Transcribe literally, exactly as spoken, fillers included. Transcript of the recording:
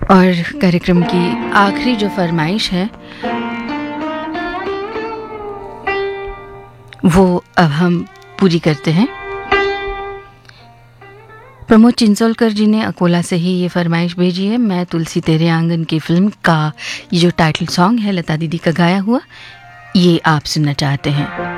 और कार्यक्रम की आखिरी जो फरमाइश है वो अब हम पूरी करते हैं। प्रमोद चिंचोलकर जी ने अकोला से ही ये फरमाइश भेजी है। मैं तुलसी तेरे आंगन की फिल्म का ये जो टाइटल सॉन्ग है लता दीदी का गाया हुआ, ये आप सुनना चाहते हैं।